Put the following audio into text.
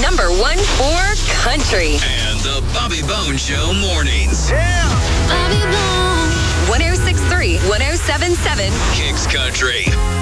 #1 for country. And the Bobby Bone Show mornings. Bobby Bone. 106.3, 107.7. Kicks Country.